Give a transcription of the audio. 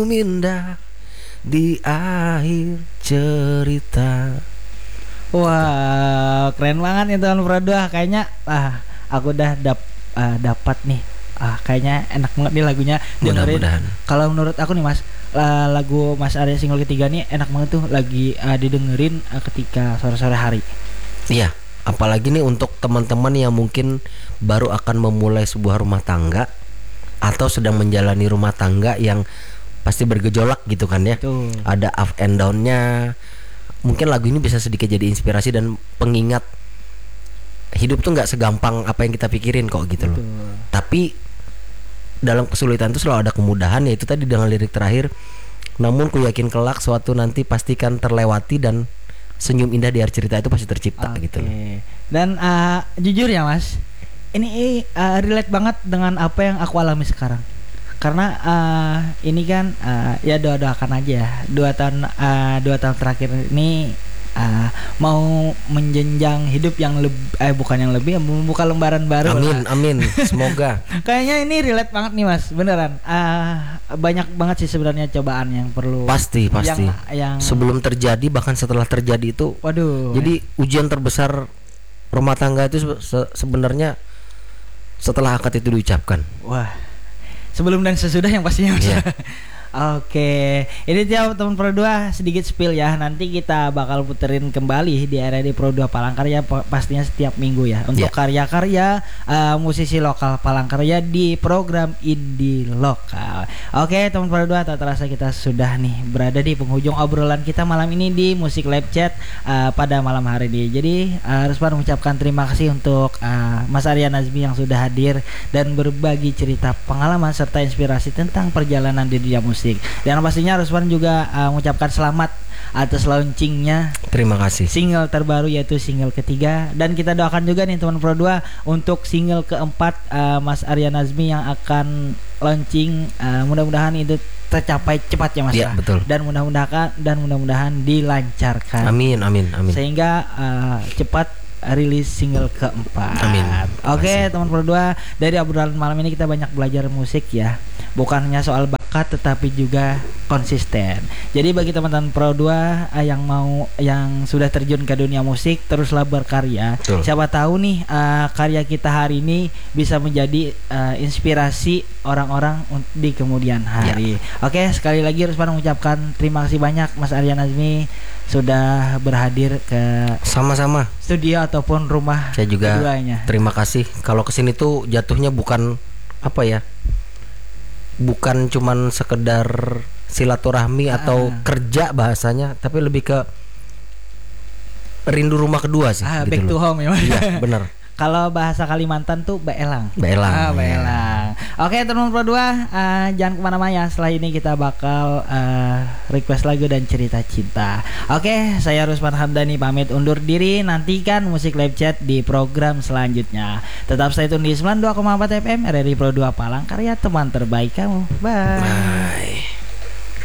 Minda di akhir cerita. Wah, keren banget nih teman Produa. Kayaknya aku udah dapat nih. Kayaknya enak banget nih lagunya. Dengerin. Mudah-mudahan. Kalau menurut aku nih Mas, lagu Mas Arya single ketiga nih enak banget tuh lagi didengerin ketika sore-sore hari. Iya, apalagi nih untuk teman-teman yang mungkin baru akan memulai sebuah rumah tangga atau sedang menjalani rumah tangga yang pasti bergejolak gitu kan ya. Betul. Ada up and down-nya. Mungkin lagu ini bisa sedikit jadi inspirasi dan pengingat hidup tuh nggak segampang apa yang kita pikirin kok gitu loh. Tapi dalam kesulitan itu selalu ada kemudahan, yaitu tadi dengan lirik terakhir, namun ku yakin kelak suatu nanti pastikan terlewati dan senyum indah di akhir cerita itu pasti tercipta gitu loh. Dan jujur ya Mas, ini relate banget dengan apa yang aku alami sekarang. Karena ini kan ya doakan aja ya. 2 tahun terakhir ini mau menjenjang hidup yang bukan yang lebih, membuka lembaran baru. Amin, semoga. Kayaknya ini relate banget nih Mas, beneran. Banyak banget sih sebenarnya cobaan yang perlu. Pasti. Yang sebelum terjadi bahkan setelah terjadi itu. Waduh. Jadi ujian terbesar rumah tangga itu sebenarnya setelah akad itu diucapkan. Wah. Sebelum dan sesudah yang pastinya Mas. Yeah. Oke, ini dia teman Pro 2 sedikit spill ya. Nanti kita bakal puterin kembali di RRI Pro 2 Palangkaraya pastinya setiap minggu ya. Untuk karya-karya musisi lokal Palangkaraya di program Indie Lokal. Oke, teman Pro 2, tak terasa kita sudah nih berada di penghujung obrolan kita malam ini di Musik Live Chat pada malam hari ini. Jadi Ruspan mengucapkan terima kasih untuk Mas Arya Nazmi yang sudah hadir dan berbagi cerita pengalaman serta inspirasi tentang perjalanan di dunia musik. Dan pastinya Ruswan juga mengucapkan selamat atas launchingnya. Terima kasih. Single terbaru yaitu single ketiga. Dan kita doakan juga nih teman Pro 2 untuk single keempat Mas Arya Nazmi yang akan launching. Mudah-mudahan itu tercapai cepat ya Mas. Iya, betul. Dan mudah-mudahan dilancarkan. Amin. Sehingga cepat rilis single keempat. Amin. Oke, teman Pro 2, dari obrolan malam ini kita banyak belajar musik ya. Bukan hanya soal bakat tetapi juga konsisten. Jadi bagi teman-teman Pro 2 yang sudah terjun ke dunia musik, teruslah berkarya. Betul. Siapa tahu nih karya kita hari ini bisa menjadi inspirasi orang-orang di kemudian hari. Ya. Oke, sekali lagi Rusman mengucapkan terima kasih banyak Mas Arya Nazmi sudah berhadir ke sama-sama studio ataupun rumah. Saya juga keduanya. Terima kasih. Kalau kesini tuh jatuhnya bukan apa ya, bukan cuman sekedar silaturahmi atau kerja bahasanya, tapi lebih ke rindu rumah kedua sih. Back to home ya. Iya, benar. Kalau bahasa Kalimantan tuh Baelang. Baelang. Baelang. Oke, teman Pro 2, jangan kemana-mana ya. Setelah ini kita bakal request lagu dan cerita cinta. Oke, saya Rusman Hamdani pamit undur diri. Nantikan Musik Live Chat di program selanjutnya. Tetap stay tune di 92,4 FM RRI Pro 2 Palangkaraya, teman terbaik kamu. Bye.